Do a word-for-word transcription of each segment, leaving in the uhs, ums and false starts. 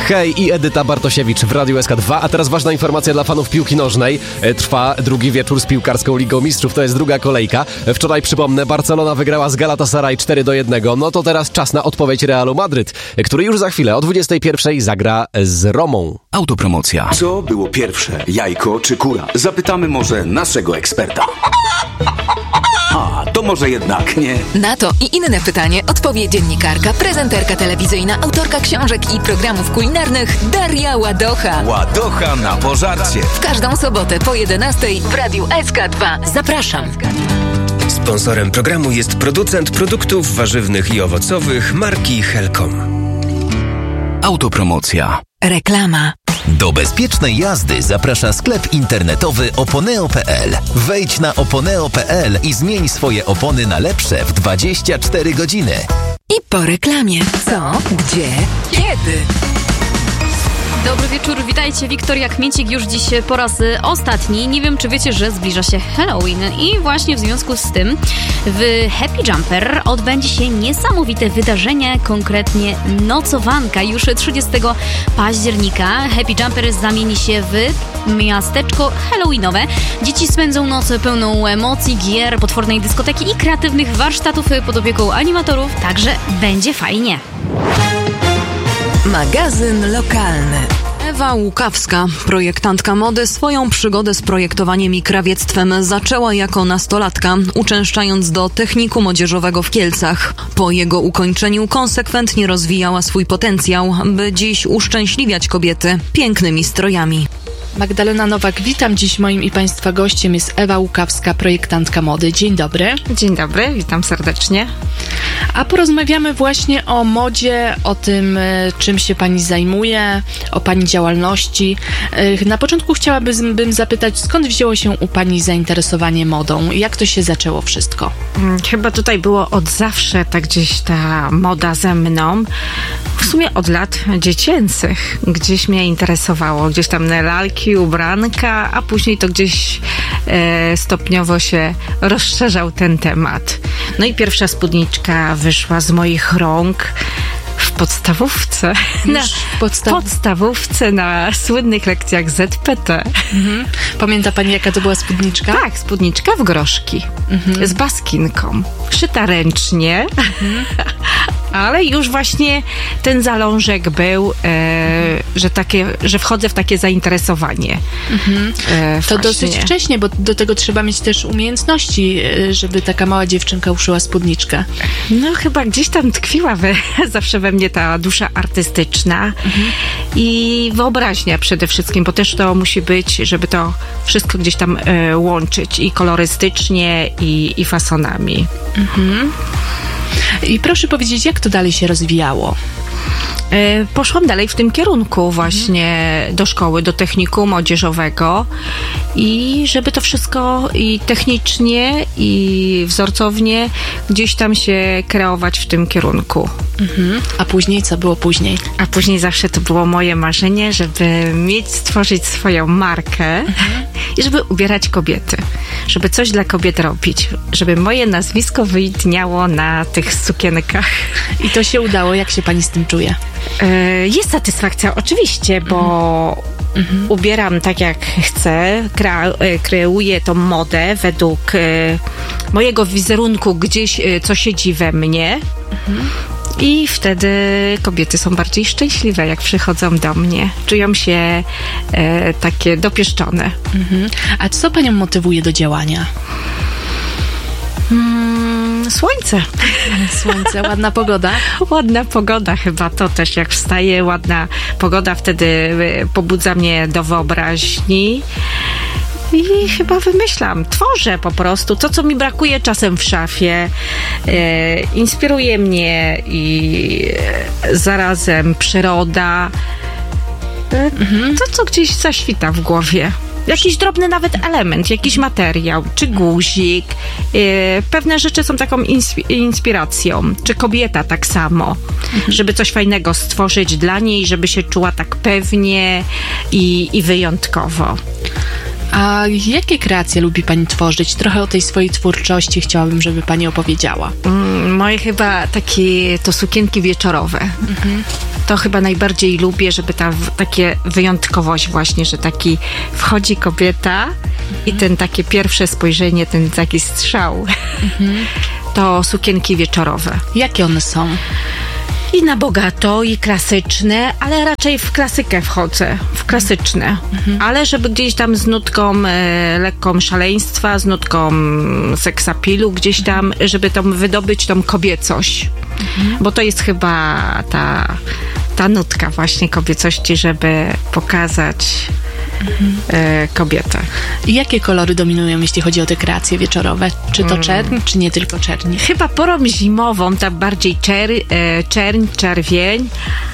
Hej i Edyta Bartosiewicz w Radiu S K dwa. A teraz ważna informacja dla fanów piłki nożnej. Trwa drugi wieczór z piłkarską Ligą Mistrzów. To jest druga kolejka. Wczoraj, przypomnę, Barcelona wygrała z Galatasaray cztery do jednego. No to teraz czas na odpowiedź Realu Madryt, który już za chwilę o dwudziestej pierwszej zagra z Romą. Autopromocja. Co było pierwsze, jajko czy kura? Zapytamy może naszego eksperta. A, to może jednak nie. Na to i inne pytanie odpowie dziennikarka, prezenterka telewizyjna, autorka książek i programów kulinarnych Daria Ładocha. Ładocha na pożarcie. W każdą sobotę po jedenastej w Radiu S K dwa. Zapraszam. Sponsorem programu jest producent produktów warzywnych i owocowych marki Helcom. Autopromocja. Reklama. Do bezpiecznej jazdy zaprasza sklep internetowy oponeo kropka p l. Wejdź na oponeo kropka p l i zmień swoje opony na lepsze w dwadzieścia cztery godziny. I po reklamie. Co? Gdzie? Kiedy? Dobry wieczór, witajcie. Wiktoria Kmiecik już dziś po raz ostatni. Nie wiem, czy wiecie, że zbliża się Halloween i właśnie w związku z tym w Happy Jumper odbędzie się niesamowite wydarzenie, konkretnie nocowanka. Już trzydziestego października Happy Jumper zamieni się w miasteczko halloweenowe. Dzieci spędzą noc pełną emocji, gier, potwornej dyskoteki i kreatywnych warsztatów pod opieką animatorów, także będzie fajnie. Magazyn lokalny. Ewa Łukawska, projektantka mody, swoją przygodę z projektowaniem i krawiectwem zaczęła jako nastolatka, uczęszczając do technikum odzieżowego w Kielcach. Po jego ukończeniu konsekwentnie rozwijała swój potencjał, by dziś uszczęśliwiać kobiety pięknymi strojami. Magdalena Nowak, witam. Dziś moim i Państwa gościem jest Ewa Łukawska, projektantka mody. Dzień dobry. Dzień dobry, witam serdecznie. A porozmawiamy właśnie o modzie, o tym, czym się Pani zajmuje, o Pani działalności. Na początku chciałabym bym zapytać, skąd wzięło się u Pani zainteresowanie modą? Jak to się zaczęło wszystko? Chyba tutaj było od zawsze tak gdzieś ta moda ze mną. W sumie od lat dziecięcych gdzieś mnie interesowało. Gdzieś tam na lalki, ubranka, a później to gdzieś e, stopniowo się rozszerzał ten temat. No i pierwsza spódniczka wyszła z moich rąk w podstawówce. Na w podstaw... podstawówce na słynnych lekcjach Z P T. Mhm. Pamięta Pani, jaka to była spódniczka? Tak, spódniczka w groszki. Mhm. Z baskinką. Szyta ręcznie. Mhm. Ale już właśnie ten zalążek był, e, że, takie, że wchodzę w takie zainteresowanie. Mhm. E, to dosyć wcześnie, bo do tego trzeba mieć też umiejętności, żeby taka mała dziewczynka uszyła spódniczkę. No chyba gdzieś tam tkwiła we, zawsze we mnie ta dusza artystyczna mhm. i wyobraźnia przede wszystkim, bo też to musi być, żeby to wszystko gdzieś tam e, łączyć i kolorystycznie, i, i fasonami. Mhm. I proszę powiedzieć, jak to dalej się rozwijało? Poszłam dalej w tym kierunku właśnie do szkoły, do technikum odzieżowego i żeby to wszystko i technicznie, i wzorcownie gdzieś tam się kreować w tym kierunku. Mhm. A później, co było później? A później zawsze to było moje marzenie, żeby mieć, stworzyć swoją markę mhm. i żeby ubierać kobiety. Żeby coś dla kobiet robić. Żeby moje nazwisko wyidniało na tych sukienkach. I to się udało. Jak się Pani z tym czuje? Jest satysfakcja oczywiście, bo mhm. ubieram tak jak chcę, kre- kreuję tą modę według mojego wizerunku, gdzieś co siedzi we mnie. Mhm. I wtedy kobiety są bardziej szczęśliwe, jak przychodzą do mnie. Czują się e, takie dopieszczone. Mhm. A co Panią motywuje do działania? Mm, słońce. Słońce, ładna pogoda. Ładna pogoda chyba to też, jak wstaje, ładna pogoda wtedy pobudza mnie do wyobraźni. I chyba wymyślam, tworzę po prostu to, co mi brakuje czasem w szafie. E, inspiruje mnie i e, zarazem przyroda. E, mhm. To, co gdzieś zaświta w głowie. Jakiś drobny nawet element, jakiś materiał, czy guzik. E, pewne rzeczy są taką inspi- inspiracją. Czy kobieta tak samo. Mhm. Żeby coś fajnego stworzyć dla niej, żeby się czuła tak pewnie i, i wyjątkowo. A jakie kreacje lubi Pani tworzyć? Trochę o tej swojej twórczości chciałabym, żeby Pani opowiedziała. Mm, moje chyba takie to sukienki wieczorowe. Mhm. To chyba najbardziej lubię, żeby ta w, takie wyjątkowość właśnie, że taki wchodzi kobieta mhm. i ten takie pierwsze spojrzenie, ten taki strzał. Mhm. To sukienki wieczorowe. Jakie one są? I na bogato, i klasyczne, ale raczej w klasykę wchodzę, w klasyczne. Mhm. Ale żeby gdzieś tam z nutką e, lekką szaleństwa, z nutką seksapilu gdzieś tam, żeby tam wydobyć tą kobiecość. Mhm. Bo to jest chyba ta, ta nutka właśnie kobiecości, żeby pokazać mhm. e, kobietę. I jakie kolory dominują, jeśli chodzi o te kreacje wieczorowe? Czy to hmm. czerń, czy nie tylko czerń? Chyba porą zimową, tak bardziej czer, e, czerń, czerwień,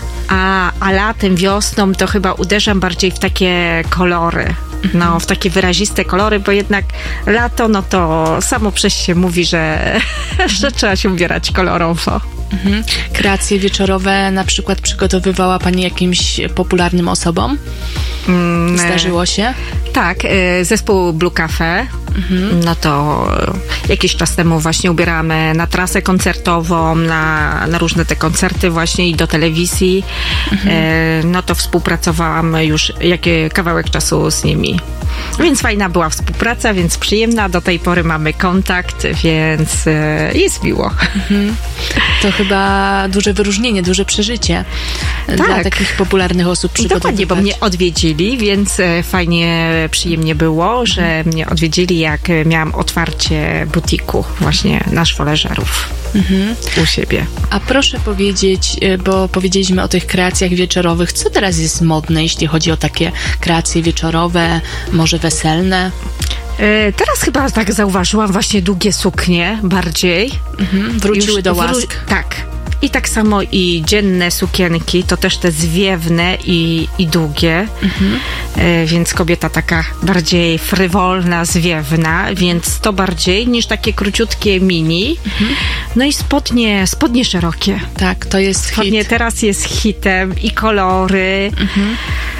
a, a latem, wiosną to chyba uderzam bardziej w takie kolory. No, w takie wyraziste kolory, bo jednak lato, no to samo przez się mówi, że, że trzeba się ubierać kolorowo. Mhm. Kreacje wieczorowe na przykład przygotowywała Pani jakimś popularnym osobom? Mm, Zdarzyło się? Tak, zespół Blue Cafe. Mhm. No to jakiś czas temu właśnie ubieramy na trasę koncertową, na, na różne te koncerty właśnie i do telewizji. Mhm. No to współpracowałam już jakie kawałek czasu z nimi. Więc fajna była współpraca, więc przyjemna. Do tej pory mamy kontakt, więc jest miło. Mhm. To chyba duże wyróżnienie, duże przeżycie tak. dla takich popularnych osób przygotowywać. Dokładnie, bo mnie odwiedzili, więc fajnie, przyjemnie było, że mhm. mnie odwiedzili, jak miałam otwarcie butiku właśnie na szwoleżerów mhm. u siebie. A proszę powiedzieć, bo powiedzieliśmy o tych kreacjach wieczorowych, co teraz jest modne, jeśli chodzi o takie kreacje wieczorowe, może weselne? Teraz chyba tak zauważyłam właśnie długie suknie bardziej. Mhm, wróciły Już do łask. Wró- tak. I tak samo i dzienne sukienki, to też te zwiewne i, i długie, mhm. e, więc kobieta taka bardziej frywolna, zwiewna, więc to bardziej niż takie króciutkie mini. Mhm. No i spodnie, spodnie szerokie. Tak, to jest spodnie hit. Teraz jest hitem i kolory. Mhm.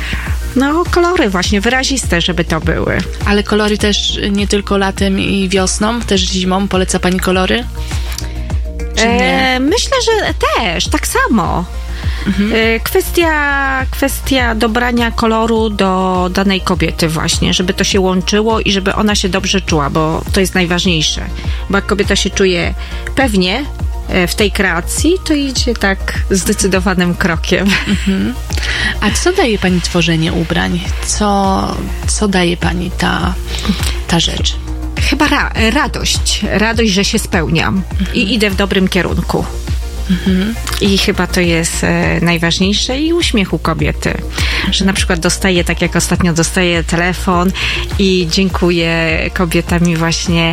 No, kolory właśnie, wyraziste, żeby to były. Ale kolory też nie tylko latem i wiosną, też zimą. Poleca Pani kolory? E, myślę, że też, tak samo. Mhm. E, kwestia, kwestia dobrania koloru do danej kobiety właśnie, żeby to się łączyło i żeby ona się dobrze czuła, bo to jest najważniejsze. Bo jak kobieta się czuje pewnie w tej kreacji, to idzie tak zdecydowanym krokiem. Mhm. A co daje Pani tworzenie ubrań? Co, co daje Pani ta, ta rzecz? Chyba ra- radość. Radość, że się spełniam mhm. i idę w dobrym kierunku. Mhm. I chyba to jest e, najważniejsze i uśmiech u kobiety, że na przykład dostaję, tak jak ostatnio dostaję telefon i dziękuję, kobieta mi właśnie,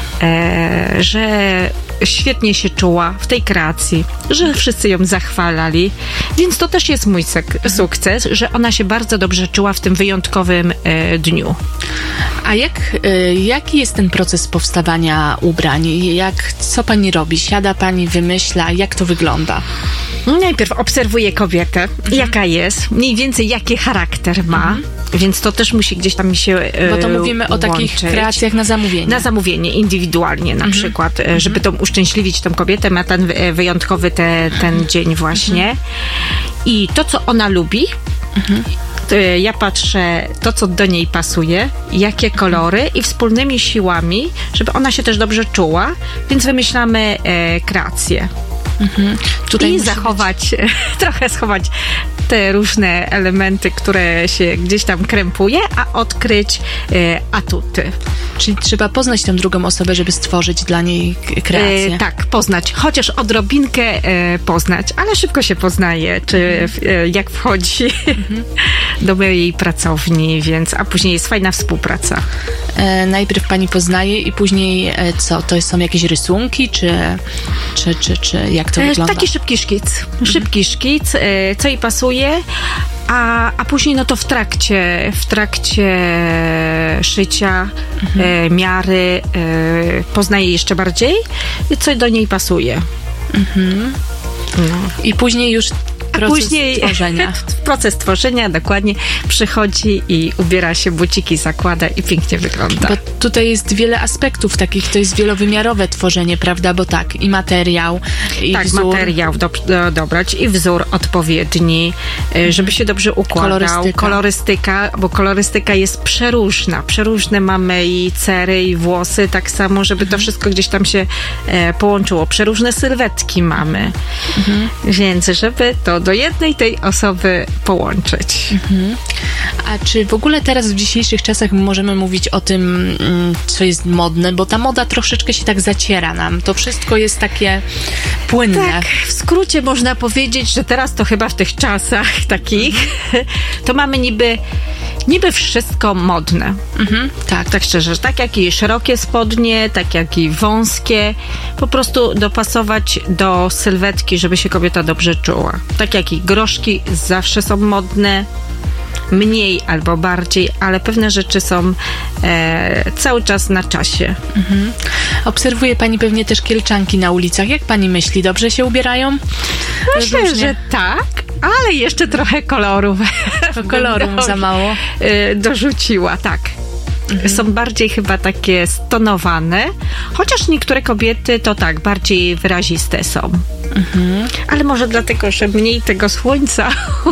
e, że świetnie się czuła w tej kreacji, że wszyscy ją zachwalali, więc to też jest mój sek- sukces, że ona się bardzo dobrze czuła w tym wyjątkowym e, dniu. A jak, y, jaki jest ten proces powstawania ubrań? Jak, co Pani robi? Siada Pani, wymyśla? Jak to wygląda? Najpierw obserwuję kobietę, mhm. jaka jest, mniej więcej jaki charakter ma, mhm. więc to też musi gdzieś tam mi się e, Bo to mówimy łączyć. O takich kreacjach na zamówienie. Na zamówienie, indywidualnie na mhm. przykład, e, żeby tą uszczęśliwić tą kobietę, ma ten wyjątkowy te, ten dzień właśnie. Mhm. I to, co ona lubi, mhm. ja patrzę to, co do niej pasuje, jakie kolory i wspólnymi siłami, żeby ona się też dobrze czuła, więc wymyślamy e, kreację. Mhm. Tutaj i zachować, być... trochę schować te różne elementy, które się gdzieś tam krępuje, a odkryć e, atuty. Czyli trzeba poznać tę drugą osobę, żeby stworzyć dla niej kreację. E, tak, poznać. Chociaż odrobinkę e, poznać, ale szybko się poznaje, czy e, jak wchodzi mhm. do mojej pracowni, więc a później jest fajna współpraca. E, najpierw Pani poznaje i później e, co? To są jakieś rysunki, czy, czy, czy, czy jak to wygląda? Taki szybki szkic. Mhm. Szybki szkic, co jej pasuje, a, a później no to w trakcie, w trakcie szycia, mhm. e, miary e, poznaje jeszcze bardziej, co do niej pasuje. Mhm. No. I później już A Proces później tworzenia. proces tworzenia dokładnie przychodzi i ubiera się, buciki zakłada i pięknie wygląda. Bo tutaj jest wiele aspektów takich, to jest wielowymiarowe tworzenie, prawda? Bo tak, i materiał, i tak, wzór. materiał do, do, dobrać i wzór odpowiedni, mhm. żeby się dobrze układał. Kolorystyka. Kolorystyka, bo kolorystyka jest przeróżna. Przeróżne mamy i cery, i włosy, tak samo, żeby mhm. to wszystko gdzieś tam się e, połączyło. Przeróżne sylwetki mamy. Mhm. Więc żeby to do jednej tej osoby połączyć. Mhm. A czy w ogóle teraz w dzisiejszych czasach możemy mówić o tym, co jest modne, bo ta moda troszeczkę się tak zaciera nam. To wszystko jest takie płynne. Tak, w skrócie można powiedzieć, że teraz to chyba w tych czasach takich, mhm. to mamy niby niby wszystko modne. Mhm, tak. Tak szczerze, tak jak i szerokie spodnie, tak jak i wąskie, po prostu dopasować do sylwetki, żeby się kobieta dobrze czuła. Tak jak i groszki zawsze są modne, mniej albo bardziej, ale pewne rzeczy są e, cały czas na czasie. Mhm. Obserwuje pani pewnie też kielczanki na ulicach. Jak pani myśli, dobrze się ubierają? Myślę, Różnie. że tak, ale jeszcze trochę kolorów. To koloru mu za mało. E, dorzuciła, tak. Mhm. Są bardziej chyba takie stonowane, chociaż niektóre kobiety to tak, bardziej wyraziste są. Mhm. Ale może dlatego, że mniej tego słońca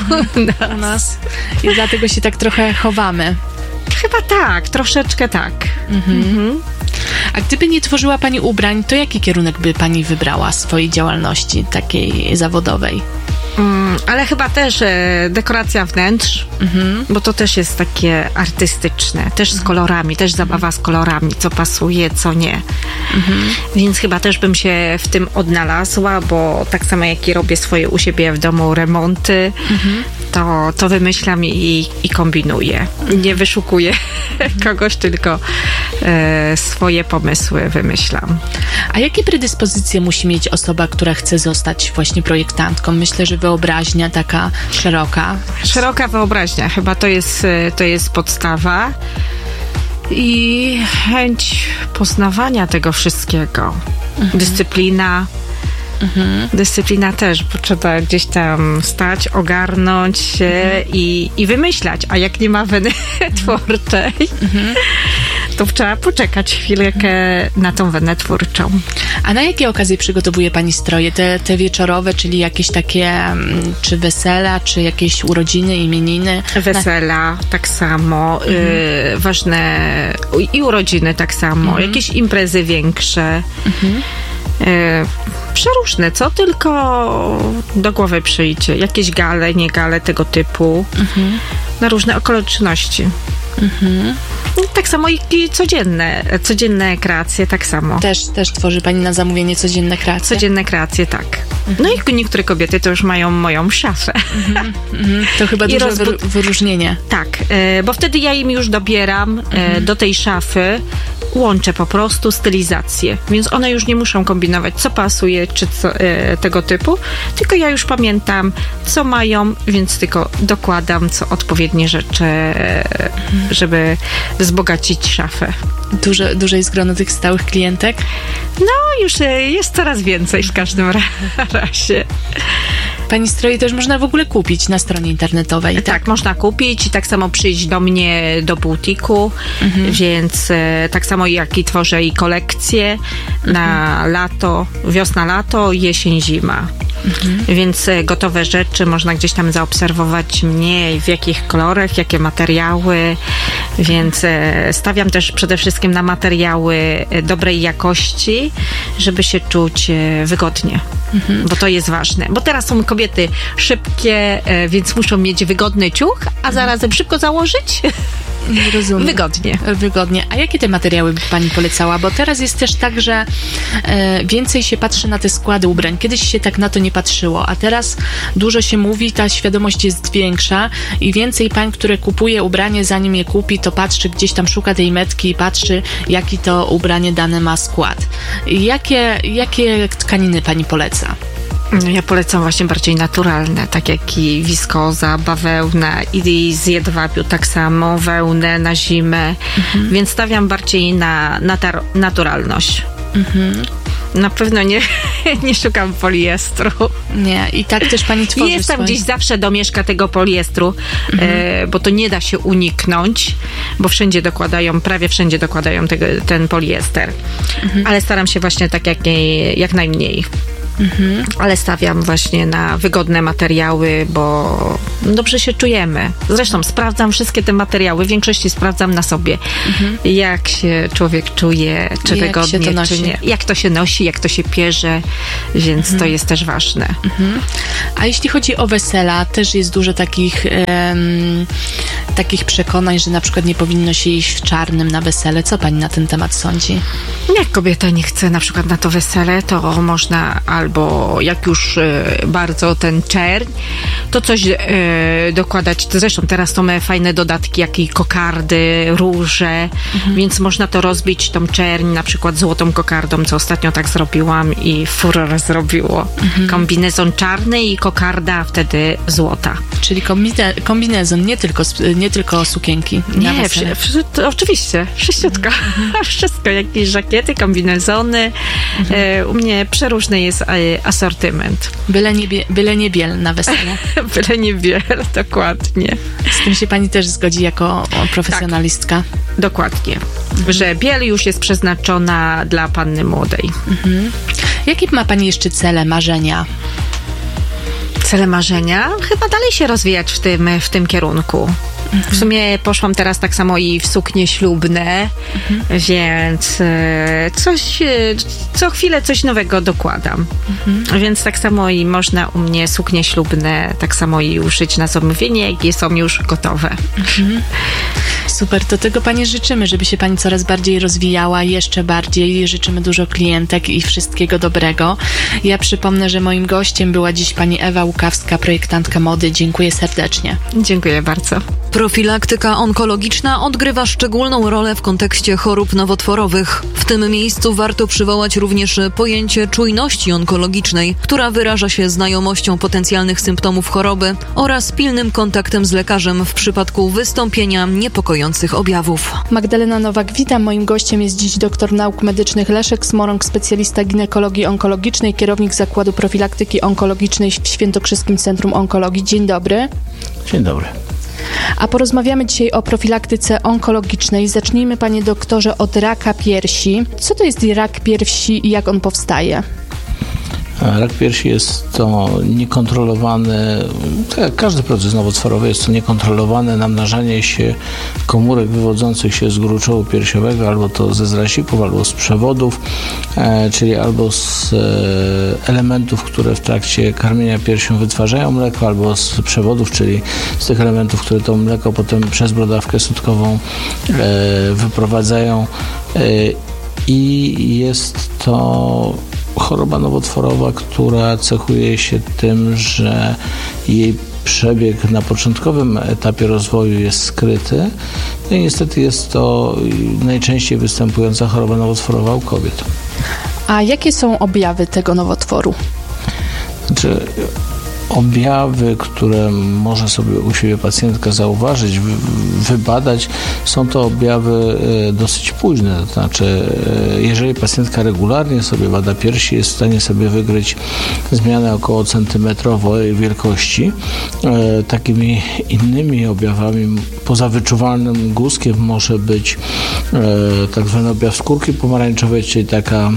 u nas. nas. I dlatego się tak trochę chowamy. Chyba tak, troszeczkę tak. Mhm. Mhm. A gdyby nie tworzyła pani ubrań, to jaki kierunek by pani wybrała swojej działalności takiej zawodowej? Mm, ale chyba też e, dekoracja wnętrz, mhm. bo to też jest takie artystyczne, też z kolorami, też zabawa z kolorami, co pasuje, co nie. Mhm. Więc chyba też bym się w tym odnalazła, bo tak samo jak i robię swoje u siebie w domu remonty, mhm. to, to wymyślam i, i kombinuję. Nie wyszukuję kogoś, tylko e, swoje pomysły wymyślam. A jakie predyspozycje musi mieć osoba, która chce zostać właśnie projektantką? Myślę, że wyobraźnia taka szeroka. Szeroka wyobraźnia, chyba to jest, to jest podstawa. I chęć poznawania tego wszystkiego. Mhm. Dyscyplina. Mhm. Dyscyplina też, bo trzeba gdzieś tam stać, ogarnąć się mhm. i, i wymyślać. A jak nie ma weny twórczej, mhm. to trzeba poczekać chwilkę na tą wenę twórczą. A na jakie okazje przygotowuje pani stroje? Te, te wieczorowe, czyli jakieś takie, czy wesela, czy jakieś urodziny, imieniny? Wesela, na... tak samo. Mhm. Y, ważne i urodziny tak samo. Mhm. Jakieś imprezy większe. Mhm. Y, przeróżne, co tylko do głowy przyjdzie. Jakieś gale, nie gale tego typu. Mhm. Na różne okoliczności. Mhm. Tak samo i codzienne, codzienne kreacje, tak samo. Też, też tworzy pani na zamówienie codzienne kreacje? Codzienne kreacje, tak. Mhm. No i niektóre kobiety to już mają moją szafę. Mhm. Mhm. To chyba duże rozbu- wyróżnienie. Tak, e, bo wtedy ja im już dobieram mhm. e, do tej szafy, łączę po prostu stylizację, więc one już nie muszą kombinować, co pasuje, czy co, e, tego typu, tylko ja już pamiętam, co mają, więc tylko dokładam, co odpowiednie rzeczy, e, żeby wzbogacić szafę. Duże, duże jest grono tych stałych klientek? No, już jest coraz więcej w każdym razie. Pani stroje też można w ogóle kupić na stronie internetowej, tak? Tak, można kupić i tak samo przyjść do mnie do butiku, mhm. więc e, tak samo jak i tworzę i kolekcje mhm. na lato, wiosna, lato, jesień, zima. Mhm. Więc e, gotowe rzeczy można gdzieś tam zaobserwować mnie, w jakich kolorach, jakie materiały, więc e, stawiam też przede wszystkim na materiały e, dobrej jakości, żeby się czuć e, wygodnie, mhm. bo to jest ważne, bo teraz są kobiety szybkie, e, więc muszą mieć wygodny ciuch, a zarazem szybko założyć. Rozumiem. Wygodnie. Wygodnie. A jakie te materiały by pani polecała? Bo teraz jest też tak, że e, więcej się patrzy na te składy ubrań. Kiedyś się tak na to nie patrzyło, a teraz dużo się mówi, ta świadomość jest większa i więcej pań, które kupuje ubranie, zanim je kupi, to patrzy, gdzieś tam szuka tej metki i patrzy, jaki to ubranie dane ma skład. Jakie, jakie tkaniny pani poleca? Ja polecam właśnie bardziej naturalne, tak jak i wiskoza, bawełna i z jedwabiu tak samo, wełnę na zimę, mhm. więc stawiam bardziej na, na tar- naturalność. Mhm. Na pewno nie, nie szukam poliestru. Nie, i tak też pani tworzy Jest tam swoje... gdzieś zawsze domieszka tego poliestru, mhm. e, bo to nie da się uniknąć, bo wszędzie dokładają, prawie wszędzie dokładają tego, ten poliester. Mhm. Ale staram się właśnie tak jak, jak najmniej. Mhm. Ale stawiam właśnie na wygodne materiały, bo dobrze się czujemy. Zresztą sprawdzam wszystkie te materiały, w większości sprawdzam na sobie, mhm. jak się człowiek czuje, czy jak wygodnie, się to nosi. czy nie. Jak to się nosi, jak to się pierze, więc mhm. to jest też ważne. Mhm. A jeśli chodzi o wesela, też jest dużo takich um, takich przekonań, że na przykład nie powinno się iść w czarnym na wesele. Co pani na ten temat sądzi? Jak kobieta nie chce na przykład na to wesele, to można albo jak już e, bardzo ten czerń, to coś e, dokładać. Zresztą teraz to mamy fajne dodatki, jak i kokardy, róże, mhm. więc można to rozbić, tą czerń, na przykład złotą kokardą, co ostatnio tak zrobiłam i furor zrobiło. Mhm. Kombinezon czarny i kokarda wtedy złota. Czyli kombine, kombinezon, nie tylko, nie tylko sukienki. Nie, wszy, wszy, to oczywiście, wszyściutko. Mhm. Wszystko, jakieś żakiety, kombinezony. Mhm. E, u mnie przeróżny jest e, asortyment. Byle nie, bie, byle nie biel na wesele. Byle nie biel, dokładnie. Z tym się pani też zgodzi jako profesjonalistka. Tak, dokładnie. Mhm. Że biel już jest przeznaczona dla panny młodej. Mhm. Jakie ma pani jeszcze cele, marzenia? Cele marzenia? Chyba dalej się rozwijać w tym, w tym kierunku. Mhm. W sumie poszłam teraz tak samo i w suknie ślubne, mhm. więc coś, co chwilę coś nowego dokładam. Mhm. Więc tak samo i można u mnie suknie ślubne tak samo i uszyć na zamówienie, jakie są już gotowe. Mhm. Super, to tego pani życzymy, żeby się pani coraz bardziej rozwijała, jeszcze bardziej. Życzymy dużo klientek i wszystkiego dobrego. Ja przypomnę, że moim gościem była dziś pani Ewa Łukawska, projektantka mody. Dziękuję serdecznie. Dziękuję bardzo. Profilaktyka onkologiczna odgrywa szczególną rolę w kontekście chorób nowotworowych. W tym miejscu warto przywołać również pojęcie czujności onkologicznej, która wyraża się znajomością potencjalnych symptomów choroby oraz pilnym kontaktem z lekarzem w przypadku wystąpienia niepokojących objawów. Magdalena Nowak, witam. Moim gościem jest dziś doktor nauk medycznych Leszek Smorąg, specjalista ginekologii onkologicznej, kierownik Zakładu Profilaktyki Onkologicznej w Świętokrzyskim Centrum Onkologii. Dzień dobry. Dzień dobry. A porozmawiamy dzisiaj o profilaktyce onkologicznej. Zacznijmy, panie doktorze, od raka piersi. Co to jest rak piersi i jak on powstaje? Rak piersi jest to niekontrolowane, tak jak każdy proces nowotworowy, jest to niekontrolowane namnażanie się komórek wywodzących się z gruczołu piersiowego, albo to ze zrasików, albo z przewodów, e, czyli albo z e, elementów, które w trakcie karmienia piersią wytwarzają mleko, albo z przewodów, czyli z tych elementów, które to mleko potem przez brodawkę sutkową e, wyprowadzają. E, I jest to choroba nowotworowa, która cechuje się tym, że jej przebieg na początkowym etapie rozwoju jest skryty. No i niestety jest to najczęściej występująca choroba nowotworowa u kobiet. A jakie są objawy tego nowotworu? Znaczy, objawy, które może sobie u siebie pacjentka zauważyć, wybadać, są to objawy dosyć późne. To znaczy, jeżeli pacjentka regularnie sobie bada piersi, jest w stanie sobie wykryć zmianę około centymetrowej wielkości. Takimi innymi objawami, poza wyczuwalnym guzkiem, może być tak zwany objaw skórki pomarańczowej, czyli taka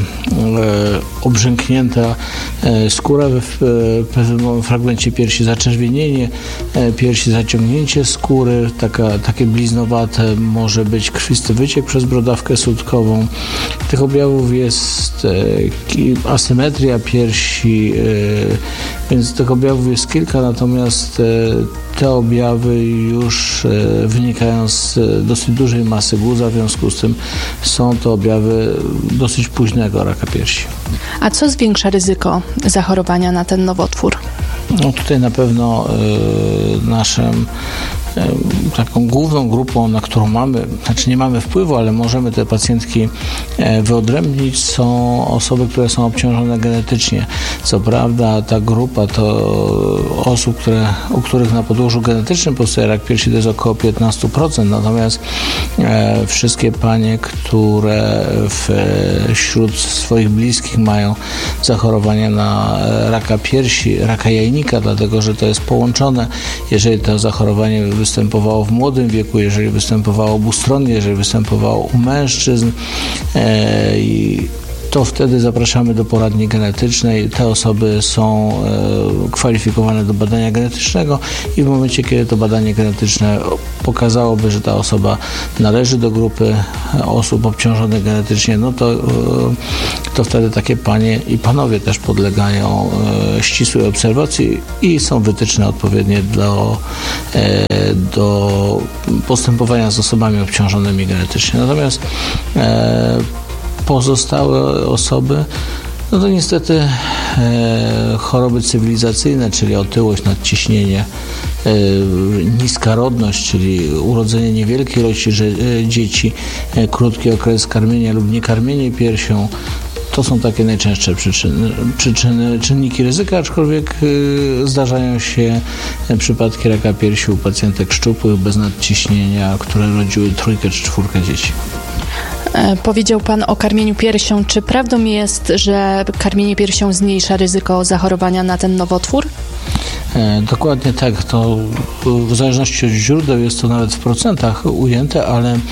obrzęknięta skóra w pewnym fragmencie piersi, zaczerwienienie piersi, zaciągnięcie skóry, taka, takie bliznowate, może być krwisty wyciek przez brodawkę sutkową. Tych objawów jest e, asymetria piersi, e, więc tych objawów jest kilka, natomiast e, te objawy już e, wynikają z dosyć dużej masy guza, w związku z tym są to objawy dosyć późnego raka piersi. A co zwiększa ryzyko zachorowania na ten nowotwór? No tutaj na pewno y, naszym taką główną grupą, na którą mamy, znaczy nie mamy wpływu, ale możemy te pacjentki wyodrębnić, są osoby, które są obciążone genetycznie. Co prawda ta grupa to osób, które, u których na podłożu genetycznym powstaje rak piersi, to jest około piętnaście procent, natomiast e, wszystkie panie, które w, wśród swoich bliskich mają zachorowania na raka piersi, raka jajnika, dlatego że to jest połączone, jeżeli to zachorowanie występowało w młodym wieku, jeżeli występowało obustronnie, jeżeli występowało u mężczyzn e, i to wtedy zapraszamy do poradni genetycznej. Te osoby są e, kwalifikowane do badania genetycznego i w momencie, kiedy to badanie genetyczne pokazałoby, że ta osoba należy do grupy osób obciążonych genetycznie, no to, e, to wtedy takie panie i panowie też podlegają e, ścisłej obserwacji i są wytyczne odpowiednie do, e, do postępowania z osobami obciążonymi genetycznie. Natomiast e, pozostałe osoby, no to niestety e, choroby cywilizacyjne, czyli otyłość, nadciśnienie, e, niska rodność, czyli urodzenie niewielkiej ilości e, dzieci, e, krótki okres karmienia lub niekarmienie piersią, to są takie najczęstsze przyczyny, przyczyny czynniki ryzyka, aczkolwiek y, zdarzają się przypadki raka piersi u pacjentek szczupłych, bez nadciśnienia, które rodziły trójkę czy czwórkę dzieci. Powiedział Pan o karmieniu piersią. Czy prawdą jest, że karmienie piersią zmniejsza ryzyko zachorowania na ten nowotwór? E, dokładnie tak. To w zależności od źródeł jest to nawet w procentach ujęte, ale e,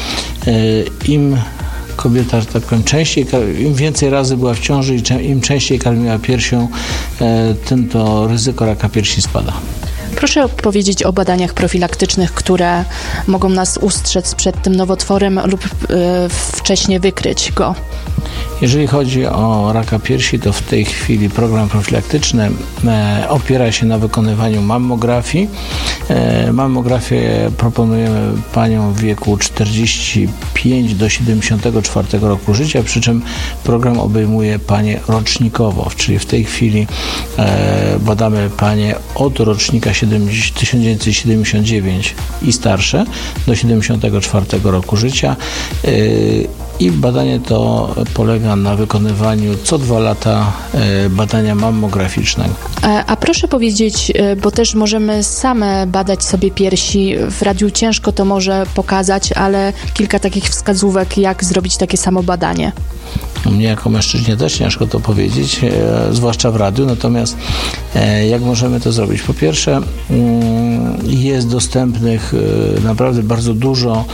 im kobieta, że tak powiem, częściej, im więcej razy była w ciąży i im częściej karmiła piersią, e, tym to ryzyko raka piersi spada. Proszę powiedzieć o badaniach profilaktycznych, które mogą nas ustrzec przed tym nowotworem lub y, wcześniej wykryć go. Jeżeli chodzi o raka piersi, to w tej chwili program profilaktyczny e, opiera się na wykonywaniu mammografii. E, mammografię proponujemy paniom w wieku czterdzieści pięć do siedemdziesiątego czwartego roku życia, przy czym program obejmuje panie rocznikowo, czyli w tej chwili e, badamy panie od rocznika tysiąc dziewięćset siedemdziesiąt dziewięć i starsze do siedemdziesiątego czwartego roku życia. E, I badanie to polega na wykonywaniu co dwa lata badania mammograficznego. A, a proszę powiedzieć, bo też możemy same badać sobie piersi, w radiu ciężko to może pokazać, ale kilka takich wskazówek, jak zrobić takie samo badanie. Mnie jako mężczyźnie też ciężko to powiedzieć, e, zwłaszcza w radiu, natomiast e, jak możemy to zrobić? Po pierwsze, mm, jest dostępnych e, naprawdę bardzo dużo e,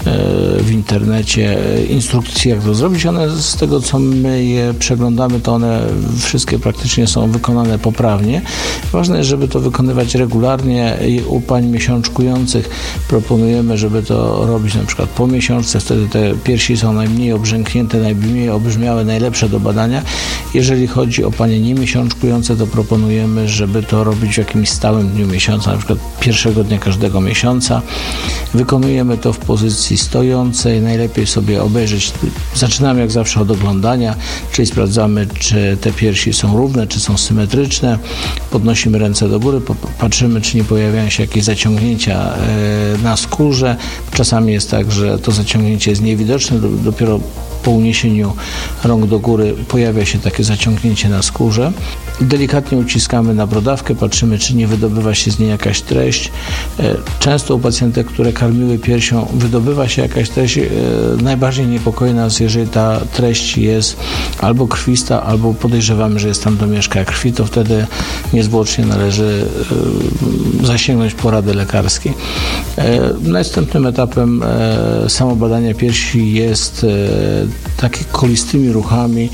w internecie instrukcji, jak to zrobić. One, z tego co my je przeglądamy, to one wszystkie praktycznie są wykonane poprawnie. Ważne jest, żeby to wykonywać regularnie. I u pań miesiączkujących proponujemy, żeby to robić na przykład po miesiączce, wtedy te piersi są najmniej obrzęknięte, najmniej obrzmiałe, najlepsze do badania. Jeżeli chodzi o panie niemiesiączkujące, to proponujemy, żeby to robić w jakimś stałym dniu miesiąca, na przykład pierwszego dnia każdego miesiąca. Wykonujemy to w pozycji stojącej, najlepiej sobie obejrzeć. Zaczynamy jak zawsze od oglądania, czyli sprawdzamy, czy te piersi są równe, czy są symetryczne. Podnosimy ręce do góry, patrzymy, czy nie pojawiają się jakieś zaciągnięcia na skórze. Czasami jest tak, że to zaciągnięcie jest niewidoczne, dopiero po uniesieniu rąk do góry pojawia się takie zaciągnięcie na skórze. Delikatnie uciskamy na brodawkę, patrzymy, czy nie wydobywa się z niej jakaś treść. Często u pacjentek, które karmiły piersią, wydobywa się jakaś treść. Najbardziej niepokoi nas, jeżeli ta treść jest albo krwista, albo podejrzewamy, że jest tam domieszka krwi, to wtedy niezwłocznie należy zasięgnąć porady lekarskiej. Następnym etapem samo badania piersi jest takie kolistymi ruchami,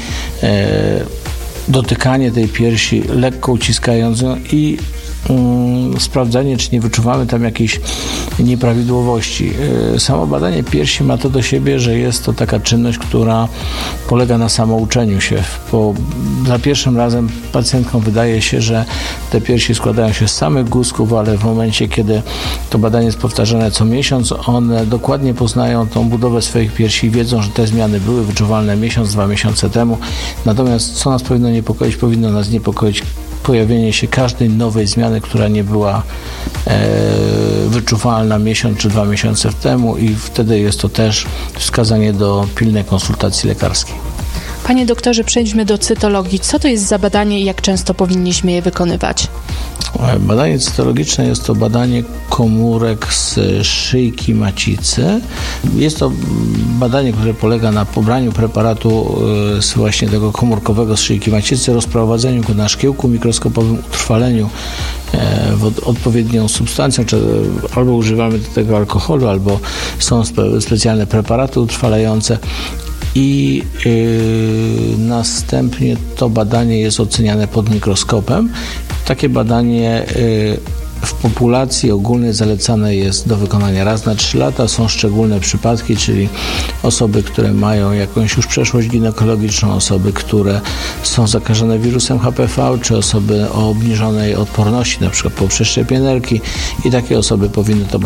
dotykanie tej piersi, lekko uciskając ją i um, sprawdzanie, czy nie wyczuwamy tam jakichś nieprawidłowości. Samo badanie piersi ma to do siebie, że jest to taka czynność, która polega na samouczeniu się. Bo za pierwszym razem pacjentkom wydaje się, że te piersi składają się z samych guzków, ale w momencie, kiedy to badanie jest powtarzane co miesiąc, one dokładnie poznają tą budowę swoich piersi i wiedzą, że te zmiany były wyczuwalne miesiąc, dwa miesiące temu. Natomiast co nas powinno niepokoić? Powinno nas niepokoić pojawienie się każdej nowej zmiany, która nie była e, wyczuwalna miesiąc czy dwa miesiące temu i wtedy jest to też wskazanie do pilnej konsultacji lekarskiej. Panie doktorze, przejdźmy do cytologii. Co to jest za badanie i jak często powinniśmy je wykonywać? Badanie cytologiczne jest to badanie komórek z szyjki macicy. Jest to badanie, które polega na pobraniu preparatu z właśnie tego komórkowego z szyjki macicy, rozprowadzeniu go na szkiełku mikroskopowym, utrwaleniu w odpowiednią substancją, czy albo używamy do tego alkoholu, albo są spe- specjalne preparaty utrwalające. I yy, następnie to badanie jest oceniane pod mikroskopem. Takie badanie yy, w populacji ogólnej zalecane jest do wykonania raz na trzy lata. Są szczególne przypadki, czyli osoby, które mają jakąś już przeszłość ginekologiczną, osoby, które są zakażone wirusem H P V, czy osoby o obniżonej odporności, na przykład po przeszczepionerki, i takie osoby powinny to badanie